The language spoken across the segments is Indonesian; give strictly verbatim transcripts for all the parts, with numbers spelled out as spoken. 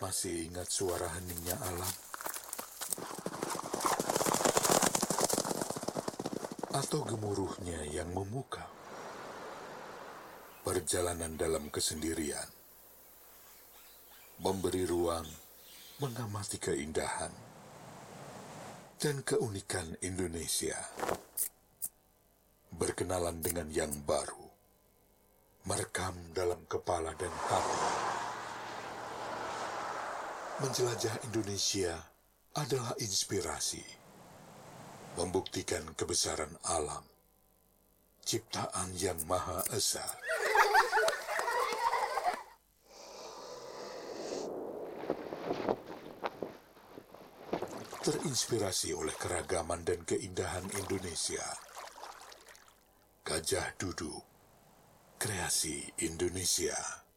Masih ingat suara heningnya alam? Atau gemuruhnya yang memukau? Perjalanan dalam kesendirian, memberi ruang mengamati keindahan dan keunikan Indonesia. Berkenalan dengan yang baru, merekam dalam kepala dan hati. Menjelajah Indonesia adalah inspirasi, membuktikan kebesaran alam, ciptaan yang Maha Esa. Terinspirasi oleh keragaman dan keindahan Indonesia. Gajah Duduk, kreasi Indonesia.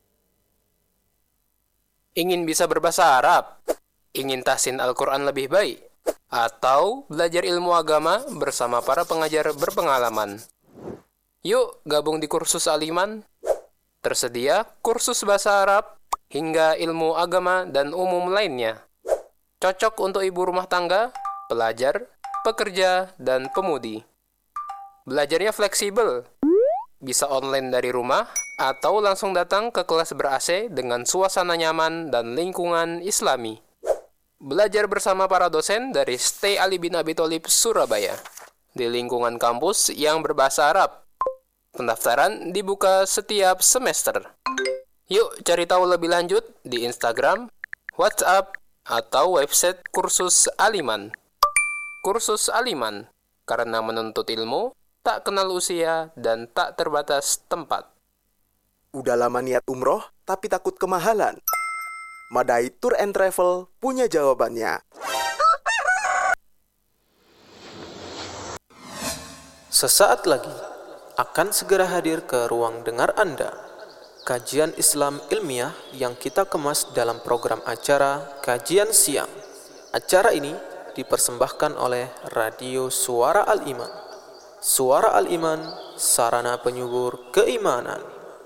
Ingin bisa berbahasa Arab? Ingin tahsin Al-Quran lebih baik? Atau belajar ilmu agama bersama para pengajar berpengalaman? Yuk gabung di kursus Aliman. Tersedia kursus bahasa Arab hingga ilmu agama dan umum lainnya. Cocok untuk ibu rumah tangga, pelajar, pekerja, dan pemudi. Belajarnya fleksibel. Bisa online dari rumah atau langsung datang ke kelas ber-A C dengan suasana nyaman dan lingkungan Islami. Belajar bersama para dosen dari Stay Ali bin Abi Thalib Surabaya di lingkungan kampus yang berbahasa Arab. Pendaftaran dibuka setiap semester. Yuk cari tahu lebih lanjut di Instagram, WhatsApp, atau website kursus Aliman. Kursus Aliman, karena menuntut ilmu tak kenal usia dan tak terbatas tempat. Udah lama niat umroh, tapi takut kemahalan? Madai Tour and Travel punya jawabannya. Sesaat lagi akan segera hadir ke ruang dengar Anda. Kajian Islam ilmiah yang kita kemas dalam program acara Kajian Siang. Acara ini dipersembahkan oleh Radio Suara Al-Iman. Suara Al-Iman, sarana penyubur keimanan.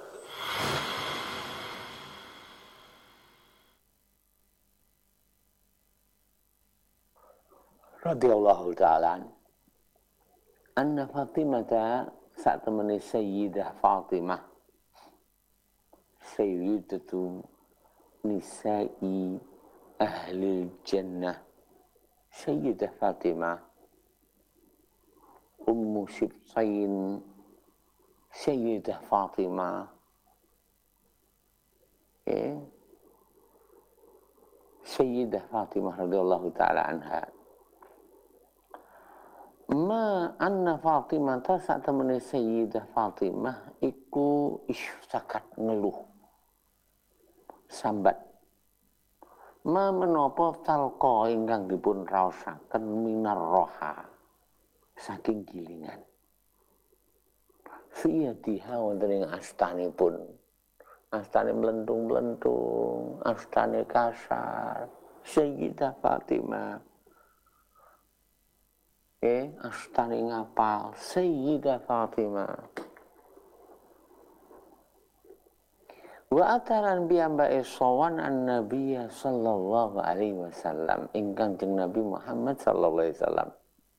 Radhiyallahu ta'ala anna Fatimata saat temani Sayyidah Fatimah Sayyidatu Nisa'i Ahlil Jannah. Sayyidah Fatimah Ummu Sibtain Sayyidah Fatimah eh? Sayyidah Fatimah radhiyallahu ta'ala anha. Ma anna Fatimah ta saat temani Sayyidah Fatimah iku isyakat ngeluh sambat ma menapa talqa ingkang dipun raosaken minar roha saking gilingan fiyadiha wonten ing astanipun, astane melentung-melentung, astane kasar Sayyidah Fatimah. Eh, astane ngapal Sayyidah Fatimah. Wa ataran biyambae sawan an-nabiyya sallallahu alaihi wasallam ingkang jeung Nabi Muhammad sallallahu alaihi wasallam.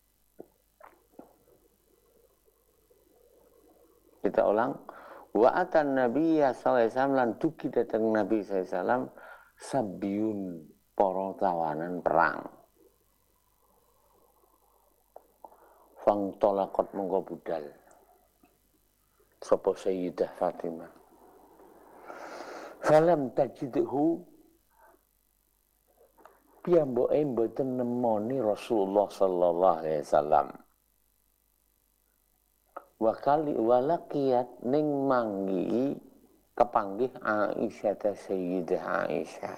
Kita ulang. Wa atan nabiyya sallallahu alaihi wasallam lan dugi dateng Nabi sallallahu alaihi wasallam sabyun para tawanan perang. Fang tolakot mongko budal sapa Sayyidah Fatimah. Falam tajidhu piyamboke mboten nemoni Rasulullah sallallahu alaihi wasallam. Wa kali walaqiyat ning manggi kepanggih Aisyah ta Sayyidah Aisyah.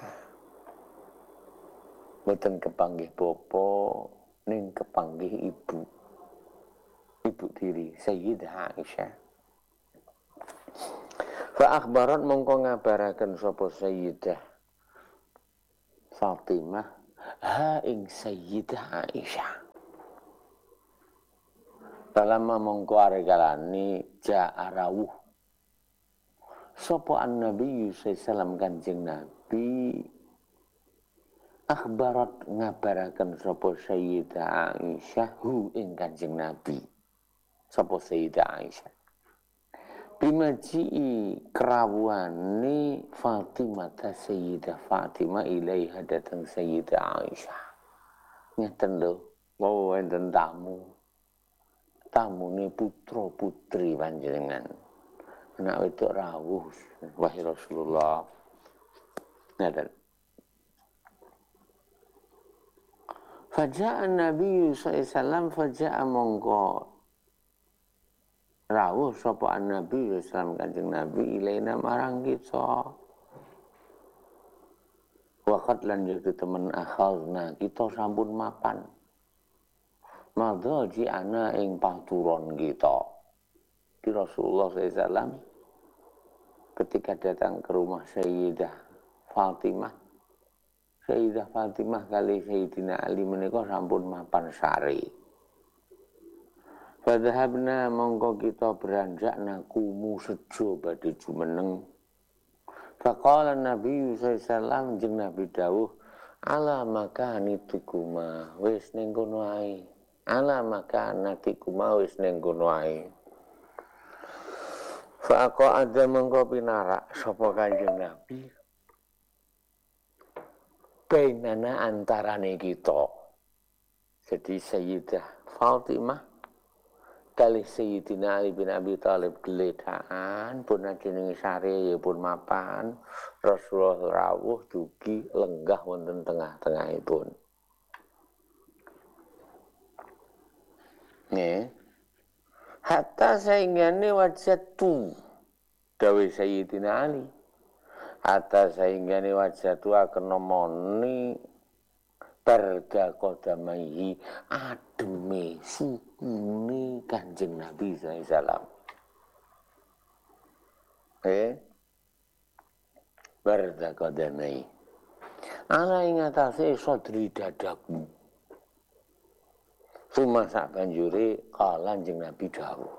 Mboten kepanggih bapa ning kepanggih ibu. Ibu tiri Sayyidah Aisyah. Fa akhbarat mongko ngabaraken sapa Sayyidah Fatimah ha ing Sayyidah Aisyah. Dalam mongko aregalani ja'a rawuh sapa an-nabi sallallahu alaihi wasallam kanjeng Nabi akhbarat ngabaraken sapa Sayyidah Aisyah hu ing Kanjeng Nabi. Sapa Sayyidah Aisyah? Bimaji'i kerawuane Fatimah ta Sayyidah Fatimah ilaiha datang Sayyidah Aisyah. Ngeten lho, mau wonten tamu. Tamune putra putri panjenengan. Anak wedok rawuh wahai Rasulullah. Ngeten. Faja'a Nabi sallallahu alaihi wasallam faja'a mongko rawuh sapa Nabi sallallahu alaihi wasallam Kanjeng Nabi ilaina marang kita. Waqat lan yaitu temen akhadna kita sampun mapan. Madhaji ana ing paturon kita. Di Rasulullah sallallahu alaihi wasallam ketika datang ke rumah Sayyidah Fatimah, Sayyidah Fatimah kali Sayyidina Ali menika sampun mapan sari. Fadhahabna mongko kita beranjak nakumu sejo badhe jumeneng. Faqala Nabi sallallahu alaihi wasallam jeung Nabi dawuh ala makanitikuma wis ning kono ae. Ala makanitikuma wis ning kono ae. Fa ada mongko pinarak sapa Kanjeng Nabi bainana antarane kita. Jadi Sayyidah Fatimah kali Sayyidina Ali bin Abi Thalib geledakan pun jenenge sare ya pun mapan Rasulullah rawuh dugi lenggah wonten tengah-tengahipun. Nih, hatta sainggane wajatu dawe Sayyidina Ali. Hatta sainggane wajatu akan nemoni perda kodamaihi ademe sukune Kanjeng Nabi sallallahu alaihi wasallam. Eh, perda kodamaihi. Ana ing atase sodri dadaku. Sumasa banjure kala Kanjeng Nabi dawuh.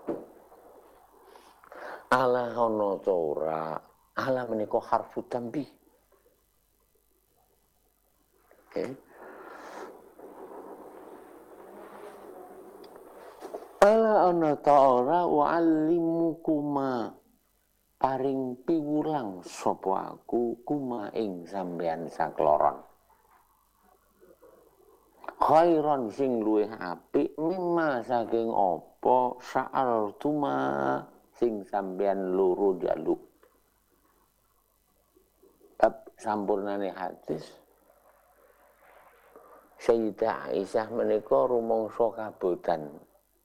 Ala ana ta ora? Ala menika harfu tanbih. Okay. Ala ana ta ora wa'allimukuma paring piwulang sapa aku kuma ing sampean sakloron. Khairan sing luwih apik mimma saking apa sa'altuma sing sampean loro jaluk. Bab sampurnane hadis Sayyidah Aisyah menika rumangsa kabotan.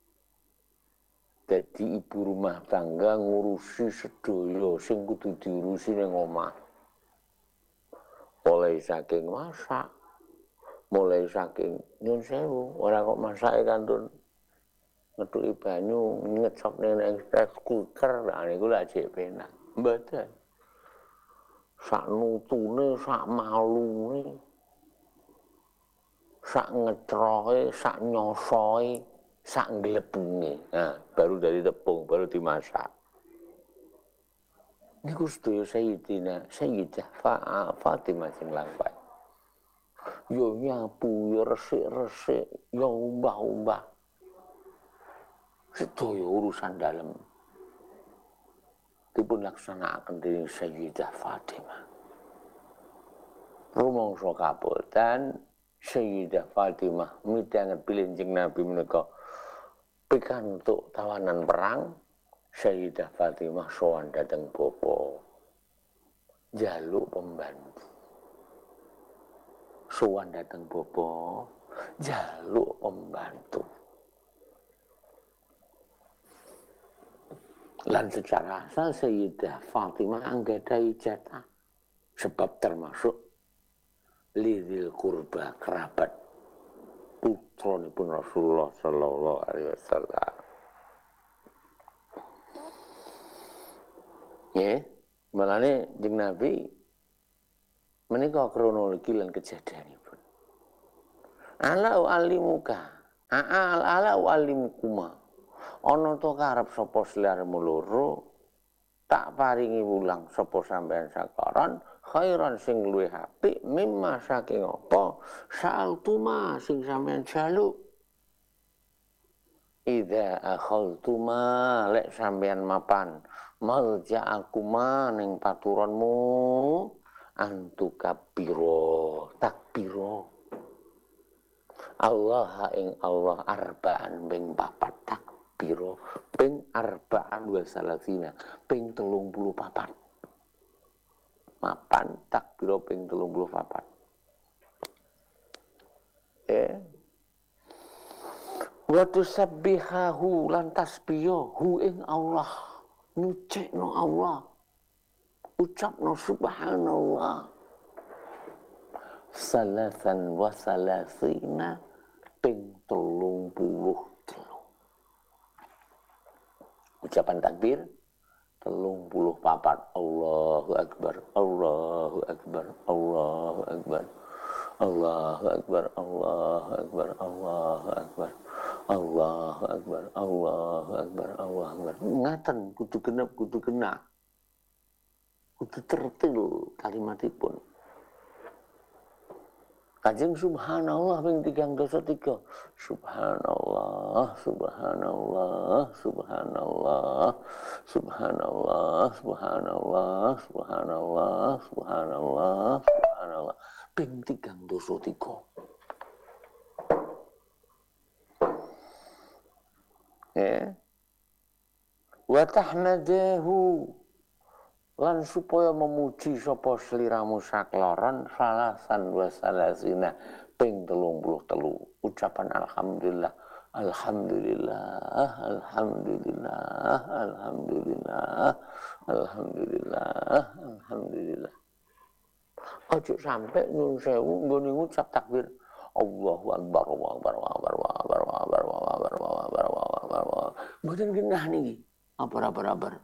Dadi ibu rumah tangga ngurusi sedaya sing kudu diurusi ning omah. Mulai saking masak, mulai saking nyun sewu, ora kok masake kantun ngethuki banyu, ngecokne nang rice cooker, lha niku lak jek penak. Mboten. Sak nutune, sak malune, sak ngecroke, sak nyosoe, sak nglepunge. Nah, baru dari tepung, baru dimasak. Niku sedaya Sayyidina Sayyidah Fatimah sing lampah. Yo nyapu, yo resik-resik, yo umbah-umbah. Sedaya urusan dalem dipun laksanakaken dening Sayyidah Fatimah. Rumangsa kabotan Sayyidah Fatimah midanget bilenjing Nabi menika pikantuk tawanan perang. Sayyidah Fatimah sowan dhateng bapa njaluk pembantu. Sowan dhateng bapa njaluk pembantu. Lan secara asal Sayyidah Fatimah anggadhahi jatah sebab termasuk lidil kurba kerabat putranipun Rasulullah sallallahu alaihi wasallam. Ya, malane jeung Nabi menika kronologi lan kejadianipun. Ala alimuka, aal ala alimukuma. Ana to karep sapa selarmu loro tak paringi wulang sapa sampean sakaron khairan sing luwih apik mimma saking apa sa'altuma sing sampean jaluk. Idza akhadtuma lek sampean mapan malja'akuma ning paturonmu antukabbiro takbiro Allah ing Allah arba'an ping papat takbiro ping arba'an wa salasina ping telung puluh papat mapan takbiro ping telung puluh papat eh wa tusabbihahu lan tasbiyo hu ing Allah nyucikno Allah ucapno subhanallah salasan wa salasina ping telung puluh telu ucapan takbir telung puluh papat Allahu Akbar Allahu Akbar Allahu Akbar Allahu Akbar Allahu Akbar Allahu Akbar Allahu Akbar Allahu Akbar Allahu Akbar ngaten kudu genep kudu genah kudu tertil kalimatipun. Kajeng subhanallah ping tigang dosa tiga. Subhanallah, subhanallah, subhanallah, subhanallah, subhanallah, subhanallah, subhanallah, subhanallah. Ping tigang dosa tiga. Ya. Wa tahmadahu lan supaya memuji sapa sliramu sakloron salasan wa salasina ping telung puluh telu ucapan alhamdulillah alhamdulillah alhamdulillah alhamdulillah alhamdulillah alhamdulillah ojo sampai nyun sewu nggone ngucap takbir Allahu Akbar Allahu Akbar Allahu Akbar Allahu Akbar Allahu Akbar Allahu Akbar Allahu Akbar Allahu Akbar mboten genah niki apa-apa-apa.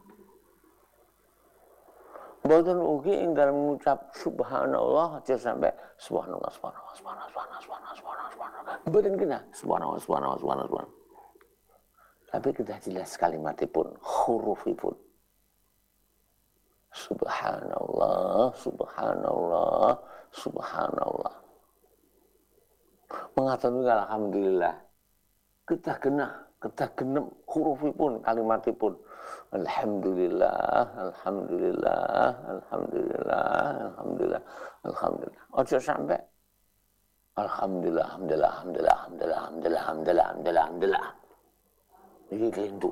Mboten ugi ing dalem ngucap subhanallah aja sampai subhanallah subhanallah subhanallah subhanallah subhanallah subhanallah subhanallah. Mboten kena subhanallah subhanallah subhanallah subhanallah. Tapi kita jelas kalimatipun, hurufipun. Subhanallah, subhanallah, subhanallah. Mengaten alhamdulillah. Kita genah, kita genep hurufipun, kalimatipun. Alhamdulillah, alhamdulillah, alhamdulillah, alhamdulillah, alhamdulillah. Ojo sampai alhamdulillah, alhamdulillah, alhamdulillah, alhamdulillah, alhamdulillah, alhamdulillah, alhamdulillah, alhamdulillah. Ini kelintu.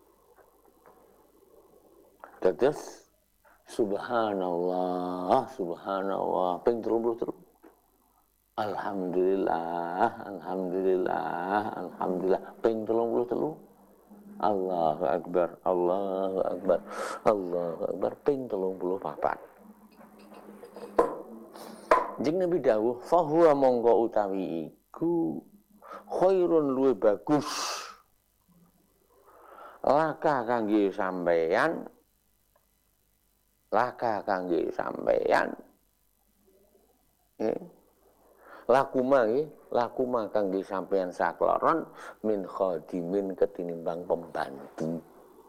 Terus subhanallah, subhanallah, ping telung puluh telu. Alhamdulillah, alhamdulillah, alhamdulillah, ping telung puluh telu. Allahu Akbar, Allahu Akbar, Allahu Akbar, ping telung puluh papat. Jeng Nabi dawuh, fahuwa mongko utawi iku khairun luwe bagus. Laka kangge sampeyan, laka kangge sampeyan. Eh? Lakuma nggih, lakuma kangge sampeyan sakloron min khadimin ketinimbang pembantu.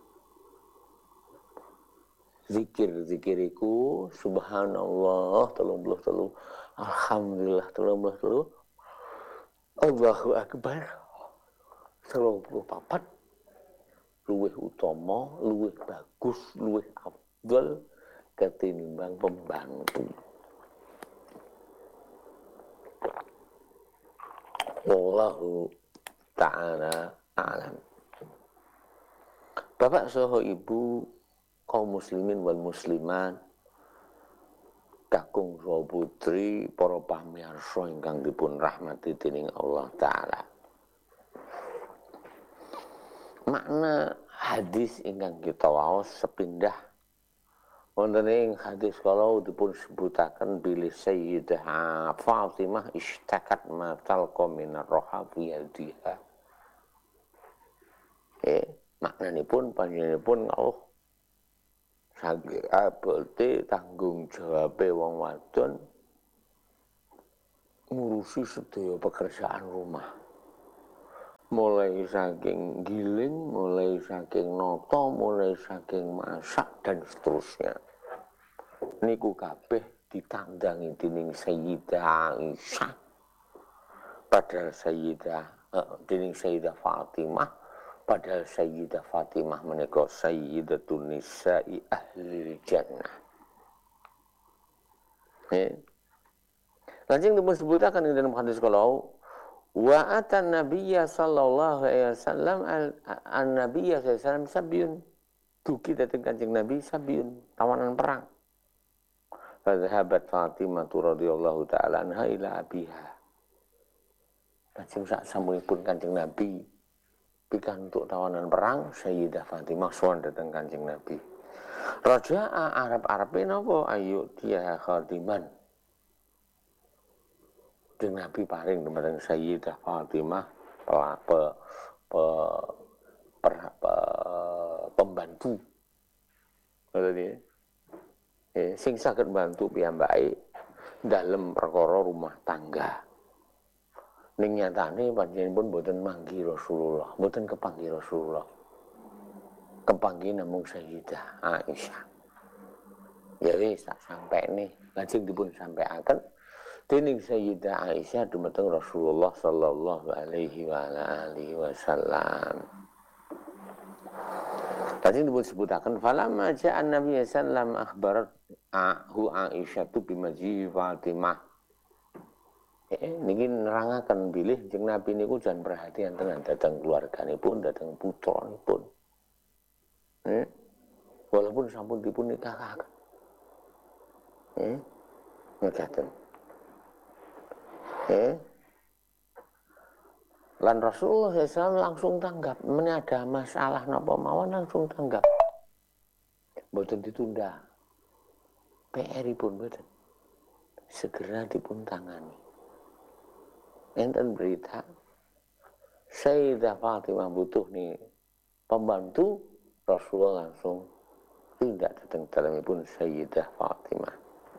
Zikir-zikiriku subhanallah telung puluh telu, alhamdulillah telung puluh telu, Allahu Akbar telung puluh papat, luwih utama, luwih bagus, luwih afdal ketinimbang pembantu. Wallahu ta'ala a'lam. Bapak saha ibu kaum muslimin wal muslimat kakung saha putri para pamirsa ingkang dipun rahmati dening Allah taala. Makna hadis ingkang kita waos sepindah wonten ing hadis kalau dipun sebutaken bilih Sayyidah Fatimah istakat matal qaminar roha fi yadiha. Eh, maknanipun panjenenganipun ngawuh saking abote tanggung jawabe wong wadon ngurusi sedaya pekerjaan rumah. Mulai saking giling, mulai saking noto, mulai saking masak dan seterusnya. Niku kabeh ditandangi dening Sayyidah Aisyah. Padahal Sayyidah uh, dening Sayyidah Fatimah, padahal Sayyidah Fatimah menika sayyidatun nisa'i ahli jannah. Eh. Lajeng dipun sebutaken ing dalam hadis kalau wa atan nabiyya sallallahu alaihi wasallam an nabiyya sallallahu alaihi wasallam sabyun. Dugi dateng Kanjeng Nabi sabyun, tawanan perang. Fadhahabat Fatimah radhiyallahu taala anha ila abiha. Lajeng sak samunipun Kanjeng Nabi pikantuk tawanan perang, Sayyidah Fatimah sowan dateng Kanjeng Nabi. Raja'a Arab-Arabe napa ayo dia khadiman. Kanjeng Nabi paring dumateng Sayyidah Fatimah pe, pe, per, pe, pembantu. Ngoten eh, sing saged bantu piyambake dalem perkara rumah tangga. Ning nyatane panjenenganipun boten manggi Rasulullah, boten kepanggi Rasulullah. Kepanggi namung Sayyidah Aisyah. Ya wis tak sampene, lajeng dipun sampaiaken dening Sayyidah Aisyah dumateng Rasulullah sallallahu alaihi wa ala alihi wasallam. Tadi dipun sebutaken falamma ja'a Nabi sallallahu alaihi wasallam akhbarat hu Aisyah tu bimaji Fatimah. Eh niki nerangaken bilih jeung Nabi niku jan perhatian tenan dhateng keluarganipun, dhateng putranipun. Eh walaupun sampun dipun nikahaken. Eh ngeten. Eh lan Rasulullah sallallahu alaihi wasallam langsung tanggap, men ada masalah napa mawon langsung tanggap. Mboten ditunda. P R-ipun mboten. Segera dipun tangani. Enten berita Sayyidah Fatimah butuh nih pembantu, Rasulullah langsung tindak dateng dalemipun Sayyidah Fatimah.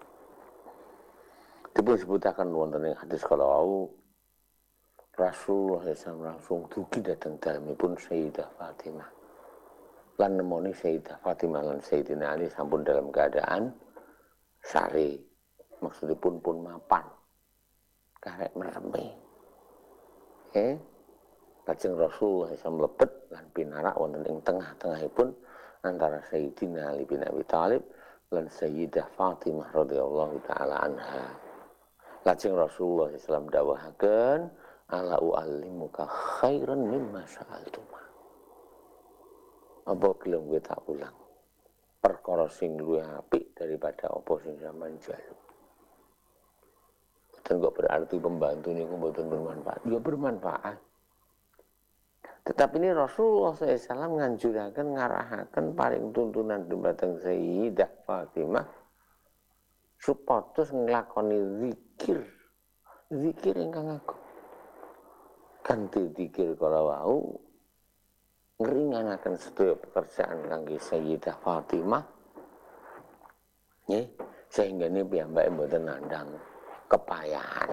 Dipun sebutaken wonten ing hadis kalau Rasulullah sallallahu alaihi wasallam langsung dugi dateng dalemipun Sayyidah Fatimah. Lan nemoni Sayyidah Fatimah lan Sayyidina Ali sampun dalam keadaan sari, maksudipun pun mapan, karek meremi. Eh, lajeng Rasulullah sallallahu alaihi wasallam mlebet lan pinarak wonten ing tengah-tengahipun antara Sayyidina Ali bin Abi Thalib lan Sayyidah Fatimah radhiyallahu taala anha. Lajeng Rasulullah sallallahu alaihi wasallam dawuhaken, ala u'allimuka khairan mimma sa'altuma. Apa gelem kowe tak ulang? Perkara sing luwih apik daripada apa sing sampeyan jaluk. Boten kok berarti pembantu niku boten bermanfaat. Ya bermanfaat. Tetapi ini Rasulullah sallallahu alaihi wasallam nganjuraken ngarahaken paring tuntunan dumateng Sayyidah Fatimah supados nglakoni zikir. Zikir ingkang agung. Kanthi zikir kala wau ngringanaken sedaya pekerjaan kangge Sayyidah Fatimah. Nggih, sehingga ini piyambake mboten nandhang kepayahan.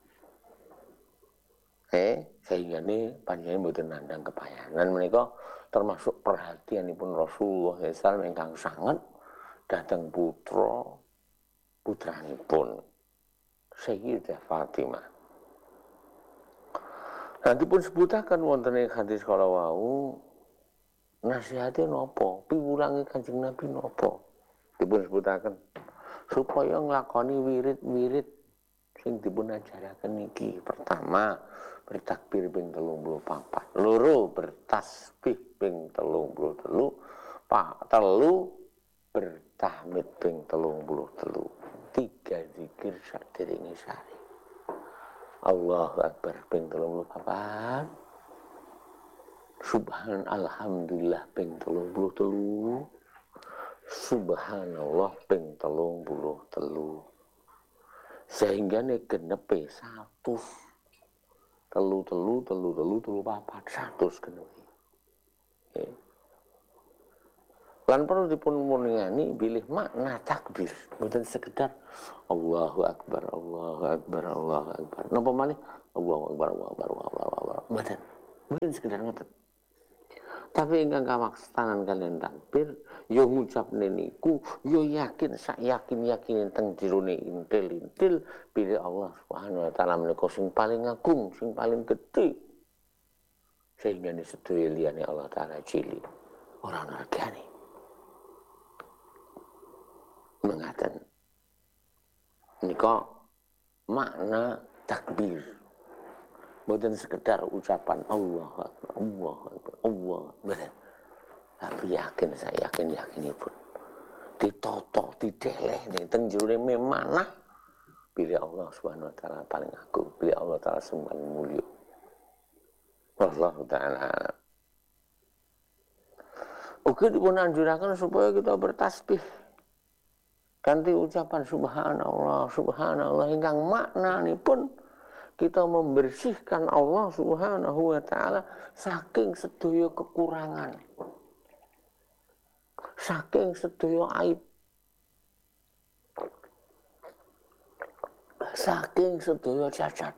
Eh, sehingga ini panjenengan mboten nandhang kepayahan. Lan menika termasuk perhatianipun Rasulullah sallallahu alaihi wasallam ingkang sanget dhateng putra putranipun Sayyidah Fatimah. Nanti pun sebutakan wonten ing hadis kala wau nasihate napa, piwulange Kanjeng Nabi napa. Dipun sebutaken supaya nglakoni wirid-wirid sing dipun ajaraken niki. Pertama, bertakbir ping telung puluh papat. Loro, bertasbih ping telung puluh telu. Pak, telu bertahmid ping telung puluh telu. Tiga zikir sadèrèngé sari. Allahu Akbar ping telung puluh papat. Subhan alhamdulillah ping telung puluh telu. Subhanallah ping telung puluh telu. Sehingga nek genepe satu telu telu telu telu telu papat satu genepe. Okay. Lan perlu dipun muningani bilih makna takbir, bukan sekedar Allahu Akbar, Allahu Akbar, Allahu Akbar. Napa malih Allahu Akbar, Allahu Akbar, Allahu Akbar. Bukan, bukan sekedar ngoten. Tapi ingkang kawakstanan kalian takbir, yo ngucapne niku, yo yakin sak yakin-yakin teng jerone intil-intil pilih Allah Subhanahu wa taala menika sing paling agung, sing paling gedhe. Sehingga ini sedaya liyane Allah taala cilik. Ora ngergani. Mengaten. Nika makna takbir. Bukan sekedar ucapan Allah, Allah, Allah, Allah. Tapi yakin, saya yakin, yakin pun. Ditoto, dideleh, nih, tenjurnya memanah. Pilih Allah subhanahu wa ta'ala paling agung. Pilih Allah ta'ala paling mulia. Wallahu ta'ala. Oke, dipun anjurakan supaya kita bertasbih. Ganti ucapan subhanallah, subhanallah. Hingga makna ini pun kita membersihkan Allah subhanahu wa ta'ala saking sedaya kekurangan, saking sedaya aib, saking sedaya cacat.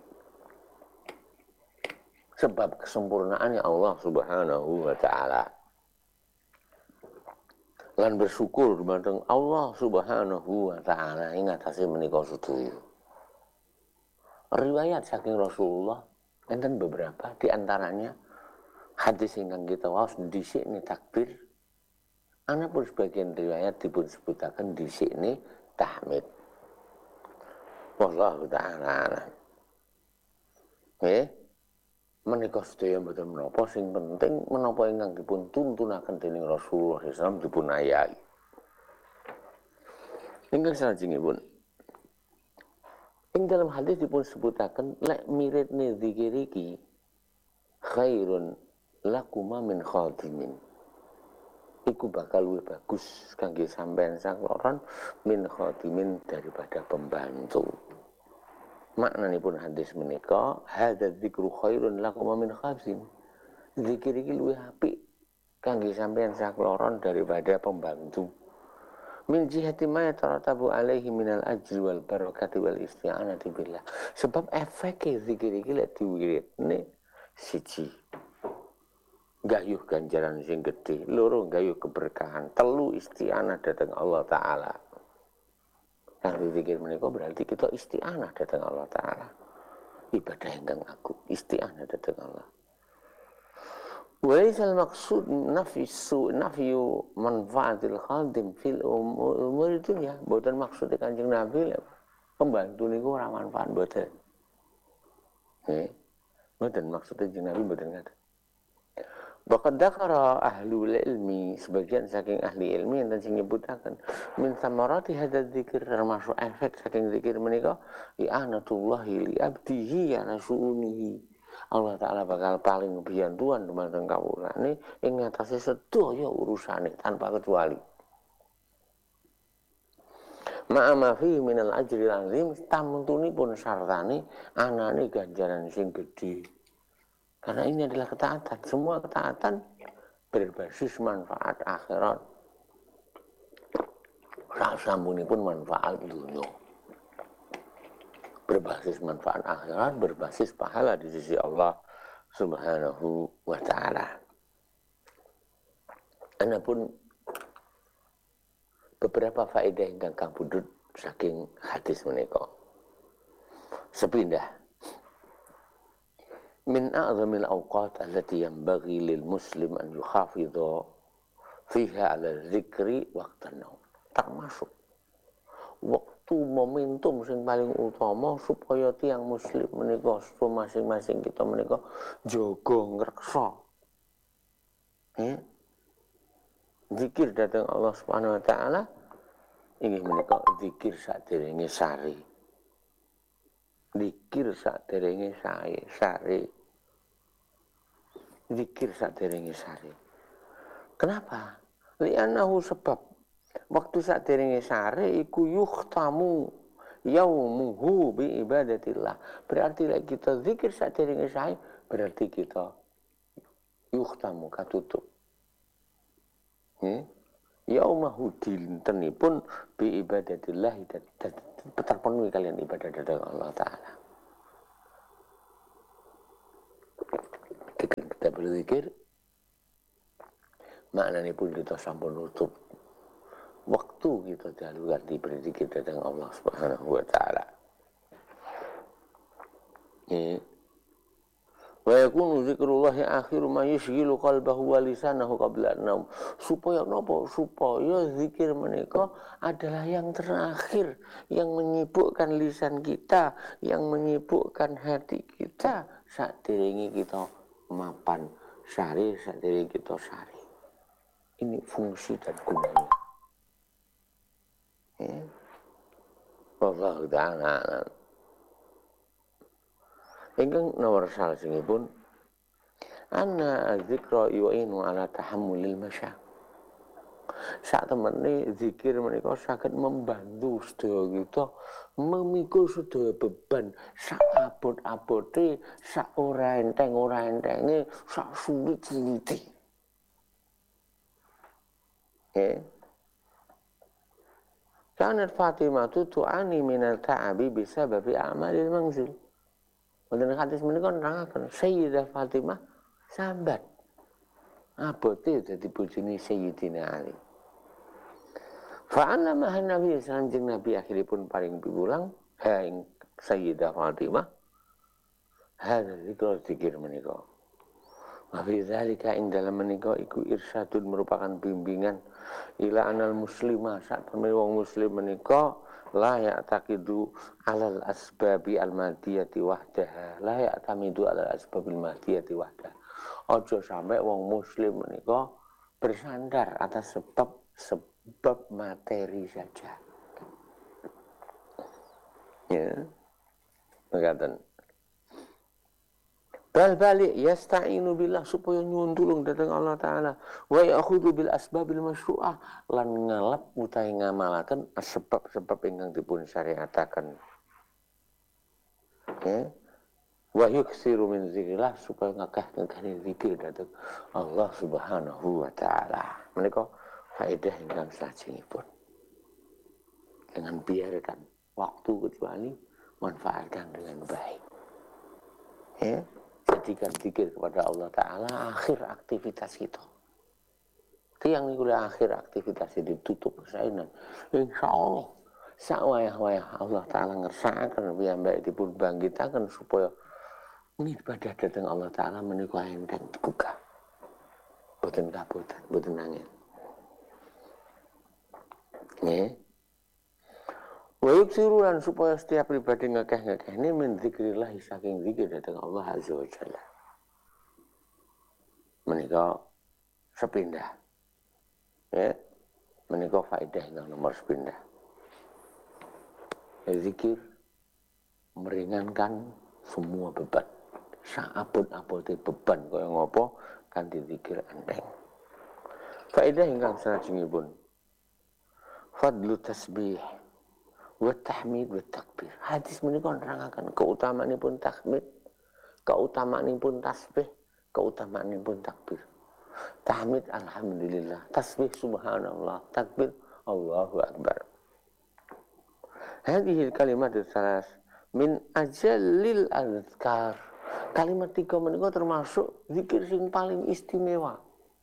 Sebab kesempurnaannya Allah subhanahu wa ta'ala. Lan bersyukur dumateng Allah subhanahu wa ta'ala ing atase menika sedaya. Riwayat saking Rasulullah enten beberapa di antaranya hadis ingkang kita waos dhisik ni takbir. Ana pun sebagian riwayat dipun sebutaken dhisik ni tahmid. Wallahu ta'ala. Nggih. Menika sedaya mboten menapa sing penting menapa ingkang dipun tuntunaken dening Rasulullah sallallahu alaihi wasallam dipun ayahi. Ingkang salajengipun ing dalam hadis dipun sebutaken lek miritne zikir iki khairun lakuma min khadimin. Iku bakal luwih bagus kangge sampean sakloron min khadimin daripada pembantu. Maknanipun hadis menika hadza dzikru khairun lakuma min khadimin. Zikir iki luwih apik kangge sampean sakloron daripada pembantu. Min jihati ma yatarattabu alaihi minal ajri wal barakati wal isti'anati billah. Sebab efek zikir iki lek diwiritne siji gayuh ganjaran sing gedhe, loro gayuh keberkahan, telu isti'anah dhateng Allah taala. Kang zikir menika berarti kita isti'anah dhateng Allah taala. Ibadah ingkang agung, isti'anah dhateng Allah. Waisal maksud nafisu nafiyu manfaatil khadim fil umur dunya. Boten maksud Kanjeng Nabi pembantu niku ora manfaat boten. Nggih. Boten maksud Kanjeng Nabi boten ngaten. Waqad dzakara ahlul ilmi, sebagian saking ahli ilmi enten sing nyebutaken min samarati hadzal dzikir, termasuk efek saking zikir menika i'anatullahi li abdihi ya nasuunihi. Allah Ta'ala bakal paling biyantuan dumateng kawulane ing ngatasi sedaya urusane tanpa kecuali. Ma'ama fi minal ajri azim, tamuntunipun sartane anane ganjaran sing gedhe. Karena ini adalah ketaatan. Semua ketaatan berbasis manfaat akhirat. Sasampunipun manfaat dunya. Berbasis manfaat akhirat, berbasis pahala di sisi Allah subhanahu wa ta'ala. Adapun beberapa faedah ingkang kabudut saking hadis menika. Sepindah. Min a'zamil awqat allati yanbaghi lil muslim an yukhafidha fiha 'ala dzikri waqtan naum. Termasuk waktu momentum sing paling utama supaya tiang muslim menika masing-masing kita menika jaga ngreksa. Eh? Zikir dhateng Allah Subhanahu wa taala inggih menika zikir saderenge sare. Zikir saderenge sae, sare. Zikir saderenge sare. Kenapa? Li'annahu sebab waktu saderenge sare iku yukhtamu yaumuhu bi ibadatillah. Berarti lek kita zikir saderenge sare berarti kita yukhtamu katutup. Hmm? Yaumahu dintenipun bi ibadatillah terpenuhi kalian ibadah dhateng Allah taala. Kita berzikir maknanya pun kita sampun nutup waktu kita dalu ganti berzikir datang Allah Subhanahu wa taala. Ya. Wa yakunu zikrullah akhiru ma yushghilu qalbahu wa lisanahu qabla an-naum. Supaya napa? Supaya zikir menika adalah yang terakhir yang menyibukkan lisan kita, yang menyibukkan hati kita saderenge kita mapan sari, saderenge kita sari. Ini fungsi dan gunanya. Ya. Wallahu ta'ala a'lam. Ingkang nomor salajengipun anna dzikra yu'inu ala tahammulil masya. Sak temene zikir menika saged membantu sedaya kita memikul sedaya beban sak abot-abote, sak ora enteng ora entenge, sak sulit-sulite. Ya. Kanat Fatimah tu'ani minal ta'abi bisababi a'malil manzil. Wonten hadis menika nerangaken Sayyidah Fatimah sambat abote dadi bojone Sayyidina Ali. Fa'alama Nabi sanjeng Nabi akhiripun paring piwulang ha ing Sayyidah Fatimah hadza zikr zikir menika. Wa fi dzalika ing dalem menika iku irsyadun merupakan bimbingan ila anal muslimah sak temene wong muslim menika la ya'taqidu alal asbabi al-madiyati wahdaha la ya'tamidu alal asbabil madiyati wahdaha. Aja sampai wong muslim menika bersandar atas sebab sebab materi saja. Ya. Mekaten. Bal balik yasta'inu billah supaya nyuwun tulung dhateng Allah taala wa ya'khudhu bil asbabil masyru'ah lan ngalap utahe ngamalaken sebab-sebab ingkang dipun syariataken. Ya. Wa yuksiru min zikrillah supaya ngakeh-ngakeh zikir dhateng Allah Subhanahu wa taala. Menika faedah ingkang salajengipun. Jangan biarkan waktu kecuali manfaatkan dengan baik. Ya. Jadikan zikir kepada Allah Ta'ala akhir aktivitas kita. Tiang ini kuliah akhir aktivitas ditutup kesainan. Insya Allah sawayah-wayah Allah Ta'ala ngersakaken piyambake dipun bangkitaken supaya ibadah dhateng Allah Ta'ala menika enteng dibuka. Boten kaboten, boten angel. Nggih. Wa yuksirulan supaya setiap pribadi ngekeh-ngekeh ini min zikrillah saking zikir datang Allah Azza wa Jalla. Menika sepindah. Ya. Menika faedah yang nomor sepindah. Ya, zikir meringankan semua beban. Saabot-abote beban kaya ngopo kanthi zikir enteng. Faedah ingkang salajengipun. Fadlu tasbih wa tahmid wa takbir. Hadis menika nerangaken keutamaanipun tahmid, keutamaanipun tasbih, keutamaanipun takbir. Tahmid alhamdulillah, tasbih subhanallah, takbir Allahu akbar. Hadhihi kalimat salas min ajallil azkar. Kalimat tiga menika termasuk zikir sing paling istimewa.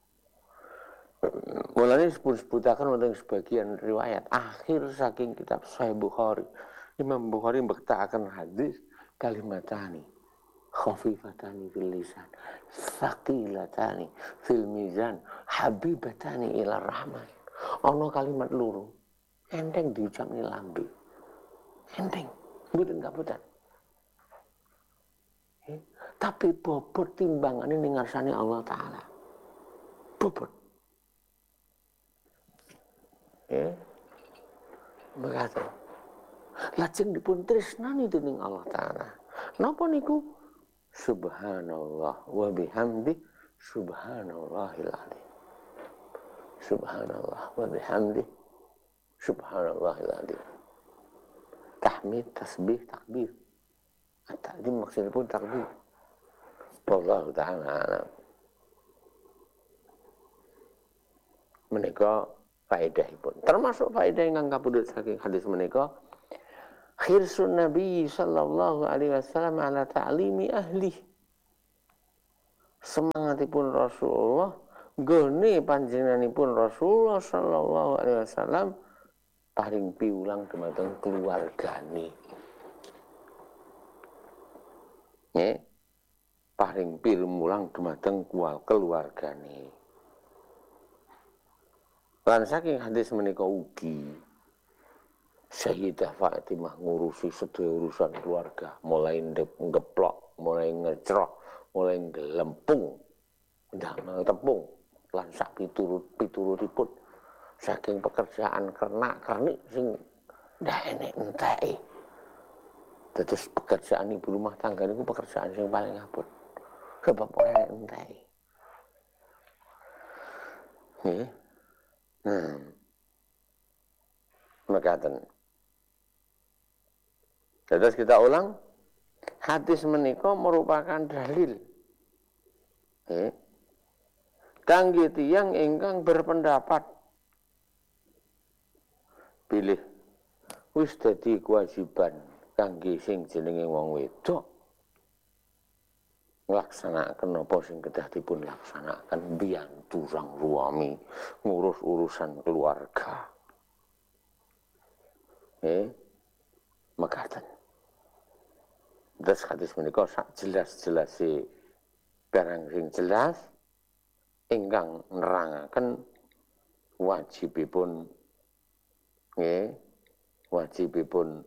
Mulane disebut-sebutaken wonten sebagian riwayat akhir saking kitab Sahih Bukhari. Imam Bukhari mbektaken hadis kalimatani khafifatani fil lisan, tsaqilatani fil mizan, habibatani ila rahman. Ana kalimat loro enteng diucapne lambe. Enteng, mboten kaboten. Eh, tapi bobot timbangane ning ngarsane Allah Taala. Bobot. Ya, berkata, lajeng dipun tresnani dening Allah Ta'ala. Napa niku? Subhanallah wa bihamdi subhanallahil azim. Subhanallah wa bihamdi subhanallahil azim. Tahmid, tasbih, takbir. At-ta'zim maksudnya pun takbir. Wallahu ta'ala alam. Menika faedahipun. Termasuk faedah ingkang kapundhut saking hadis menika khirsun Nabi sallallahu alaihi wasallam ala ta'limi ahli. Semangatipun Rasulullah nggone panjenenganipun Rasulullah sallallahu alaihi wasallam paring piwulang dumateng keluargane. Nggih. Paring piwulang dumateng keluargane. Lan saking hadis menika ugi Sayyidah Fatimah ngurusi sedaya urusan keluarga, mulai ngeplok, mulai ngecrok, mulai ngelempung, ndamel tepung, lan sak piturut-piturutipun saking pekerjaan kernak-kernik sing ndak enek enteke. Terus pekerjaan ibu rumah tangga niku pekerjaan sing paling abot. Sebab ora enek enteke. Nggih. Nah. Mekaten. Terus kita ulang, hadis menika merupakan dalil. Eh, kangge tiyang ingkang berpendapat pilih wis dadi kewajiban kangge sing jenenge wong wedok nglaksanaken apa sing kedah dipun laksanaken mbiyantu sang suami ngurus urusan keluarga. Eh, mekaten. Terus hadis menika sak jelas-jelase barang sing jelas ingkang nerangaken wajibipun nggih wajibipun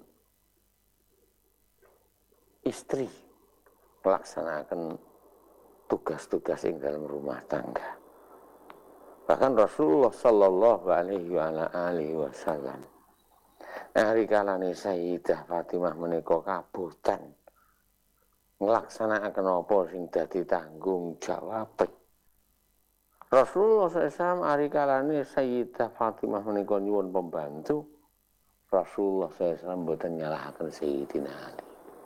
istri melaksanakan tugas-tugas ing dalam rumah tangga. Bahkan Rasulullah sallallahu alaihi wasallam hari kalane Sayyidah Fatimah menika kabutan nglaksanakaken apa sing dadi tanggung jawab. Rasulullah sallallahu alaihi wasallam hari kalane Sayyidah Fatimah menika nyuwun pembantu, Rasulullah sallallahu alaihi wasallam mboten nyalahaken Sayyidina Ali.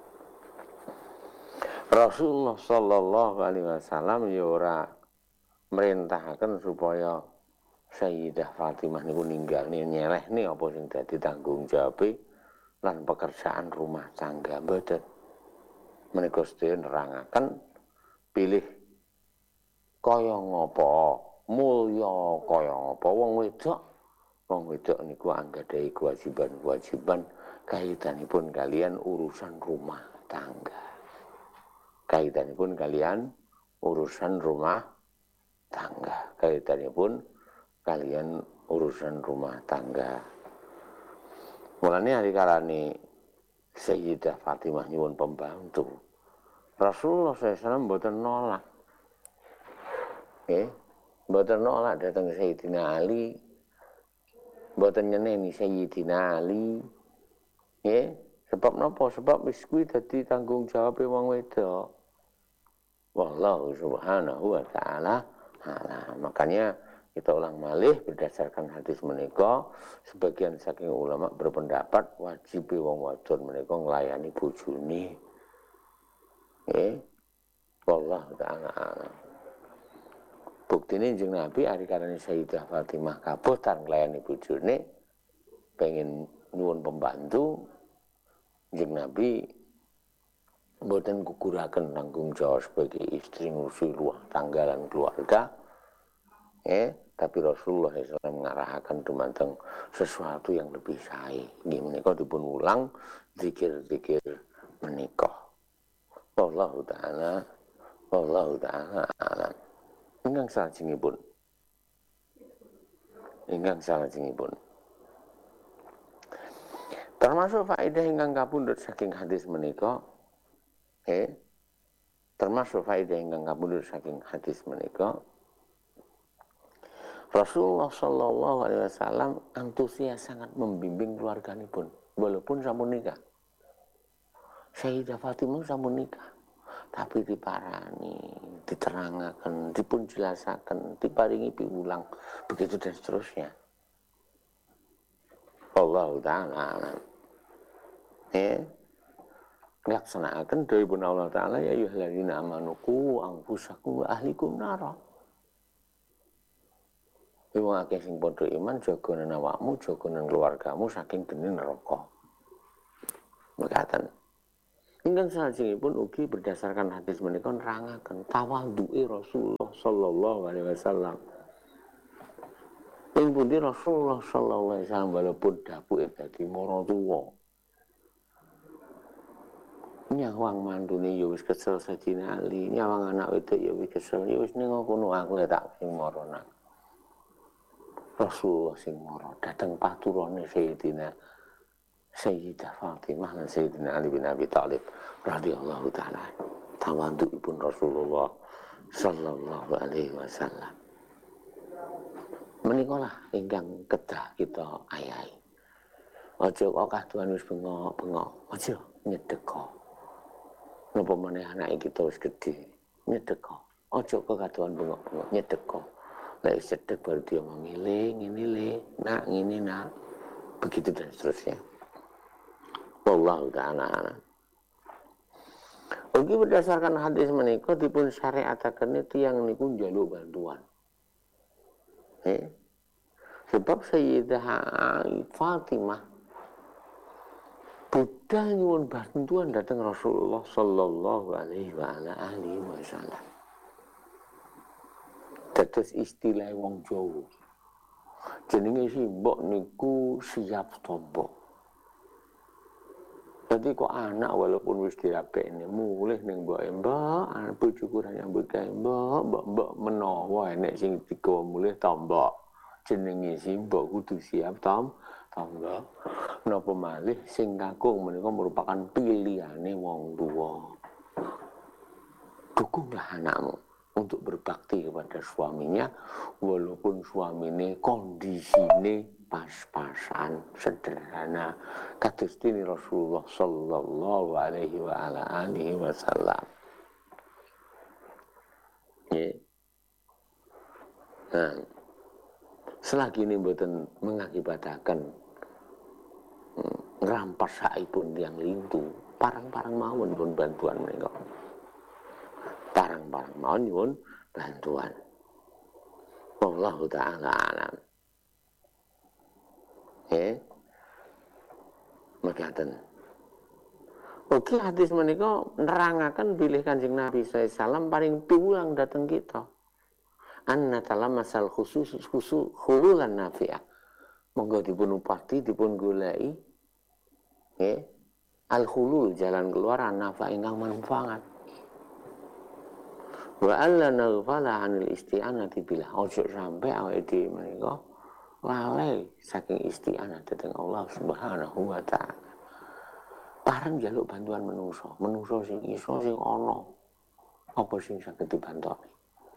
Rasulullah sallallahu alaihi wasallam ya ora merintahaken supaya Sayyidah Fatimah niku ninggalne nyelehne apa sing dadi tanggung jawabe lan pekerjaan rumah tangga mboten. Menika sedaya nerangaken pilih kaya ngapa, mulya kaya ngapa wong wedok. Wong wedok niku anggadhahi kewajiban-kewajiban kaitanipun kalian urusan rumah tangga. Kaitanipun kalian urusan rumah tangga. Kaitanipun kalian urusan rumah tangga. Mulane hari kalane Sayyidah Fatimah nyuwun pembantu, Rasulullah sallallahu alaihi wasallam mboten nolak. Nggih, mboten nolak dateng Sayyidina Ali. Mboten nyeneni Sayyidina Ali. Nggih, sebab napa? Sebab wis kuwi dadi tanggung jawab wong wedok. Wallahu subhanahu wa ta'ala alam. Makanya kita ulang malih berdasarkan hadis menika, sebagian saking ulama berpendapat wajib wong wadon menika nglayani bojone. Nggih. Wallahu ta'ala alam. Buktine jeneng Nabi ari karane Sayyidah Fatimah kabotan nglayani bojone pengen nyuwun pembantu, jeneng Nabi mboten guguraken tanggung jawab sebagai istri ngurusi rumah tangga dan keluarga. Eh, tapi Rasulullah sallallahu alaihi wasallam ngarahaken dumateng sesuatu yang lebih sae. Nggih menika dipun ulang zikir-zikir menika. Wallahu taala wallahu taala alam. Ingkang salajengipun. Ingkang salajengipun. Termasuk faedah ingkang kapundhut saking hadis menika, eh termasuk faedah ingkang kapundhut saking hadis menika, Rasulullah sallallahu alaihi wasallam antusias sangat membimbing keluarganipun walaupun sampun nikah. Sayyidah Fatimah sampun nikah, tapi diparani, diterangaken, dipun jelasaken, diparingi piwulang, begitu dan seterusnya. Wallahu ta'ala alam. Eh, nglaksanakaken dawuhipun Allah Ta'ala ya ayyuhalladzina amanu qu anfusakum wa ahlikum nara. Wong akeh sing padha iman jaga nang awakmu, jaga nang keluargamu saking geni neraka. Mekaten. Ingkang salajengipun ugi berdasarkan hadis menika nerangaken tawadhuke Rasulullah sallallahu alaihi wasallam. Ing pundi Rasulullah sallallahu alaihi wasallam walaupun dapuke dadi mara tuwa. Nyawang mantune ya wis kesel Sayyidina Ali, nyawang anak wedok ya wis kesel, ya wis ning kono aku ya tak sing mara nak. Rasulullah sing mara dateng paturane Sayyidina Sayyidah Fatimah lan Sayyidina Ali bin Abi Thalib radhiyallahu taala. Tawadhuipun Rasulullah sallallahu alaihi wasallam. Menikalah ingkang kedah kita ayahi. Aja kok kaduan wis bengok-bengok, aja nyedeka. Napa meneh anake kita wis gedhe, nyedeka. Aja kok kaduan bengok-bengok, nyedeka. Lek sedek baru dia memilih, ngene le, nak ngene nak. Begitu dan seterusnya. Wallahu ta'ala. Ugi berdasarkan hadis menika dipun syariataken tiyang niku njaluk bantuan. Eh? Sebab Sayyidah Fatimah budal nyuwun bantuan datang Rasulullah sallallahu alaihi wa ala alihi wasallam. Dados istilah wong Jawa. Jenenge simbok niku siap tombok. Jadi kok anak walaupun wis dirapekne mulih ning mboke mbok, anak bojoku ra nyambut gawe mbok, mbok mbok menawa enek sing digawa mulih tombok. Jenenge simbok kudu siap tom tombok. Napa malih sing kakung menika merupakan pilihane wong tuwa. Dukunglah anakmu untuk berbakti kepada suaminya walaupun suamine kondisine pas-pasan sederhana kados dene Rasulullah sallallahu alaihi wa ala alihi wasallam. Ya. Nah, selagi ini mboten mengakibatkan ngrampas saipun yang lintu, parang-parang mawon pun bantuan menika. Parang-parang mawon nyuwun bantuan. Wallahu ta'ala alam. Eh, makaten. Oke, hadis menika nerangaken bilih Kanjeng Nabi sallallahu alaihi wasallam paring piwulang dateng kita. Anna talamasal khusus khusus khululan nafi'ah. Monggo dipun upati dipun goleki nggih. Al khulul jalan keluar nafa ingkang manfaat. Wa alla naghfala 'anil isti'anati billah. Ojo sampai awake dhewe menika lalai saking isti'anah dhateng Allah Subhanahu wa taala. Pareng njaluk bantuan menungso, menungso sing iso sing ana. Apa sing saged dibantu?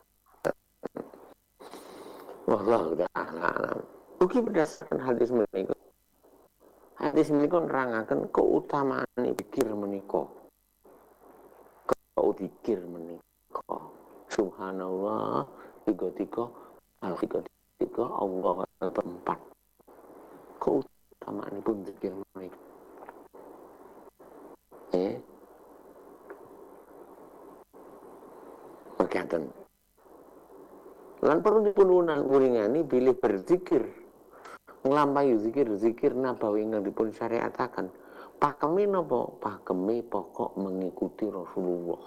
Wallahu ta'ala. Ugi berdasarkan hadis menika. Hadis menika nerangaken keutamaan zikir menika. Zikir menika. Subhanallah tiga tiga, al tiga tiga, Allah empat. Keutamaan pun zikir menika. Eh? Makaten. Lan perlu dipununan uringani bilih berzikir nglampahi zikir-zikir nabawi ingkang dipun syariataken pakeme napa pakeme pokok mengikuti Rasulullah.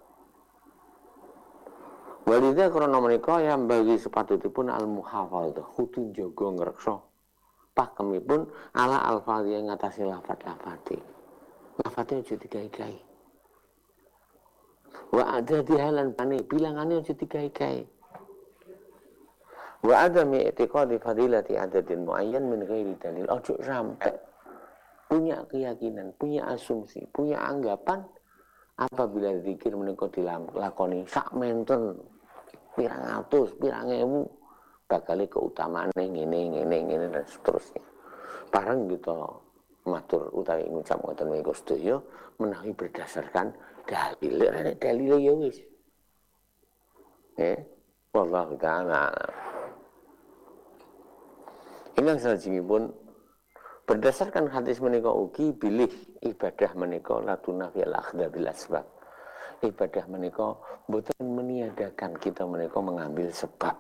Walidha krana menika yang bagi sepatutipun al-muhafadzah kudu njaga ngreksa pakemipun ala al-fadhiyah ngatasi lafat-lafate. Lafate aja digawe-gawe. Wa ada dihalan pane bilangane aja digawe-gawe. Wa adami i'tiqadi fadilati adadin muayyan min ghairi dalil. Ojo sampai punya keyakinan, punya asumsi, punya anggapan apabila zikir menika dilakoni sak menten pirang atus, pirang ewu bakal keutamaane ngene ngene ngene dan seterusnya. Bareng kita matur utawi ngucap ngoten menika sedaya menawi berdasarkan dalil. Nek dalil ya wis. Eh, wallahu ta'ala. Ingkang salajengipun berdasarkan hadis menika ugi bilih ibadah menika latuna fil akhdha bil asbab. Ibadah menika boten meniadakan kita menika mengambil sebab.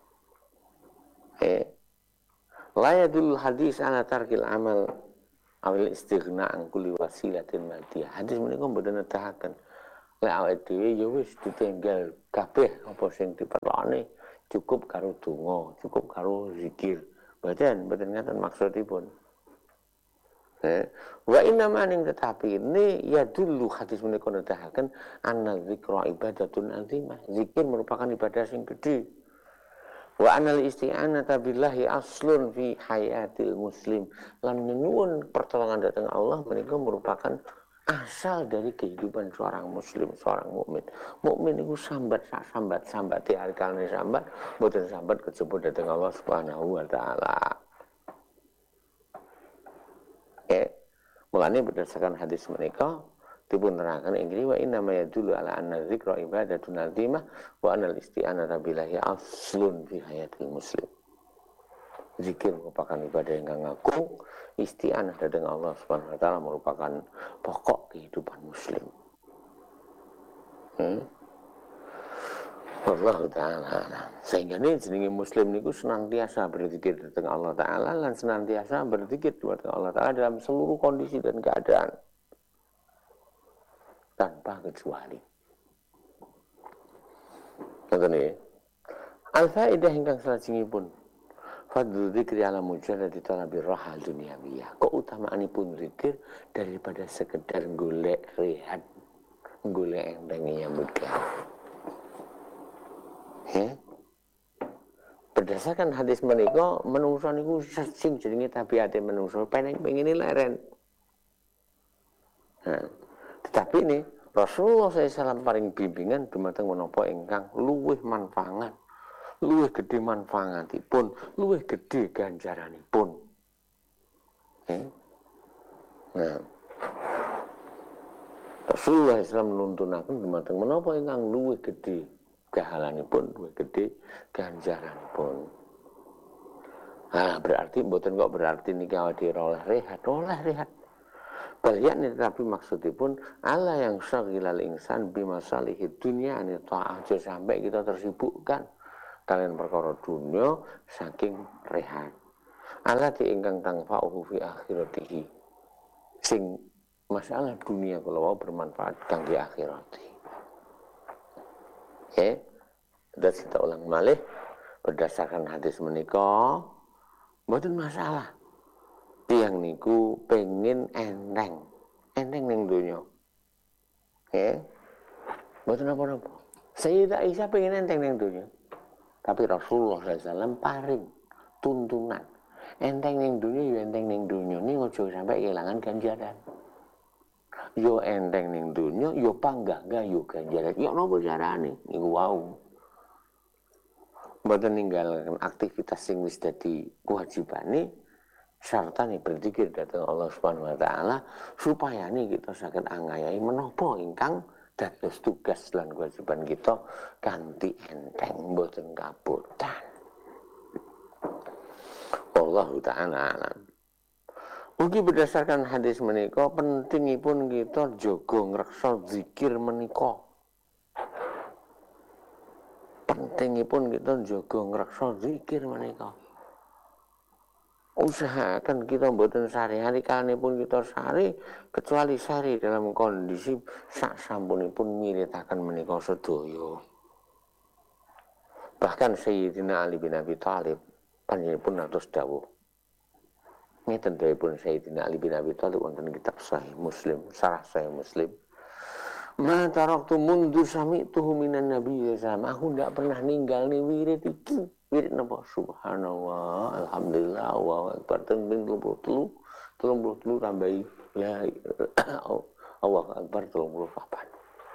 Eh la yadul hadis ala tarkil amal awil istighna an kulli wasilatin madiyah. Hadis menika boten nedahaken lek awake dhewe ya wis ditinggal kabeh apa sing diperlokne cukup karo donga, cukup karo zikir. Mboten, mboten ngaten maksudipun. Eh, wa inna maning tetapi ini ya dulu hadis menika nedahaken anna dzikra ibadatun azimah. Zikir merupakan ibadah sing gede. Wa anal isti'anata billahi aslun fi hayatil muslim. Lan nyuwun pertolongan datang Allah menika merupakan asal dari kehidupan seorang muslim, seorang mukmin. Mukmin itu sambat sambat sambat diarkane sambat, mboten sambat kejebul datang Allah Subhanahu wa taala. Eh, mulane berdasarkan hadis menika dipun nerangkan inggih wa inna ma yadullu ala anna dzikra ibadatun azimah wa anal isti'anata billahi aslun fi hayatil muslim. Zikir merupakan ibadah yang agung, isti'anah dengan Allah Subhanahu wa taala merupakan pokok kehidupan muslim. Hmm? Allah taala. Sehingga ini jenenge muslim niku senantiasa berzikir dengan Allah taala lan senantiasa berzikir dengan Allah taala dalam seluruh kondisi dan keadaan. Tanpa kecuali. Ngoten nggih. Al-faidah ingkang salajengipun fadlu dzikri ala mujarradi talabir rahal dunyawiyah. Keutamaanipun zikir daripada sekedar golek rehat, golek entenge nyambut gawe. Ya. Berdasarkan hadis menika menungso niku sing jenenge tabiate menungso pengen pengine leren. Nah, tetapi ini Rasulullah shallallahu alaihi wasallam paring bimbingan dumateng menapa ingkang luwih manfaat, luwih gedhe manfaatipun, luwih gedhe ganjaranipun. Ya. Nah, Rasulullah shallallahu alaihi wasallam nuntunaken dumateng menapa ingkang luwih gedhe gahalanipun, luwih gedhe ganjaranipun. Ah, berarti mboten kok berarti niki awake oleh rehat, oleh rehat. Balian tetapi maksudipun Allah yang syagilal insan bimasalihid dunya ani ta'ah sampai kita tersibukkan kalian perkara dunia saking rehat. Allah diingkang tangfa'uhu fi akhiratihi. Sing masalah dunia kalau mau bermanfaat kangge akhirati. Oke, dan kita ulang malih berdasarkan hadis menika, mboten masalah. Tiang niku pengen enteng, enteng ning donya. Oke, mboten apa-apa. Sayyidah Aisyah pengen enteng ning donya. Tapi Rasulullah shallallahu alaihi wasallam paring tuntunan. Enteng ning donya yo enteng ning donya, ning aja sampai kehilangan ganjaran. Yo enteng ning donya, yo panggah-gah yo ganjaran. Yo napa carane? Niku wau. Mboten ninggalkan aktivitas sing wis dadi kewajibane sarta nih berzikir dhateng Allah Subhanahu wa taala supaya nih kita saged angayahi menapa ingkang dados tugas lan kewajiban kita kanthi enteng mboten kabutan. Wallahu ta'ala alam. Ugi berdasarkan hadis menika pentingipun kita jaga ngreksa zikir menika. Pentingipun kita jaga ngreksa zikir menika. Usahakan kita mboten sari-hari kalanipun kita sari kecuali sari dalam kondisi sak sampunipun nyiritaken menika sedaya. Bahkan Sayyidina Ali bin Abi Thalib panjenenganipun atus dawuh ngeten dawuhipun Sayyidina Ali bin Abi Thalib wonten kitab Sahih Muslim, Syarah Sahih Muslim. Ma taraktu mundu sami'tuhu minan Nabi sallallahu aku ndak pernah ninggal ni wirid iki. Wirid napa? Subhanallah, alhamdulillah, Allahu akbar. Tembung tiga puluh tiga, tiga puluh tambahi la Allahu akbar tiga puluh delapan.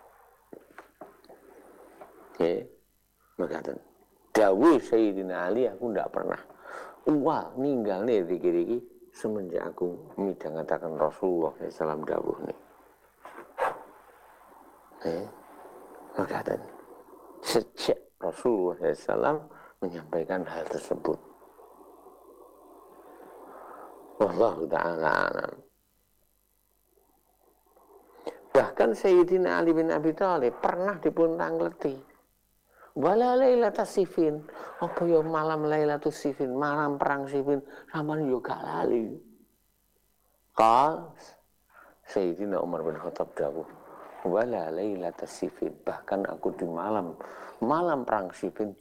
Oke. Makaten. Dawuh Sayyidina Ali aku ndak pernah uwal ninggalne zikir iki semenjak aku midhangetaken Rasulullah sallallahu alaihi wasallam dawuh nih. Eh, makaten. Sejak Rasulullah sallallahu alaihi wasallam menyampaikan hal tersebut. Wallahu ta'ala alam. Bahkan Sayyidina Ali bin Abi Thalib pernah dipun tangleti. Wala lailatul sifin. Apa ya malam lailatul sifin, malam perang sifin, sampean yo gak lali. Qal Sayyidina Umar bin Khattab dawuh, wala lailatul sifin, bahkan aku di malam malam perang sifin